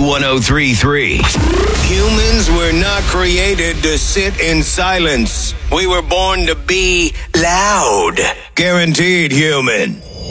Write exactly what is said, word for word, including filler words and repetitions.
one oh three point three. Humans were not created to sit in silence. We were born to be loud. Guaranteed human.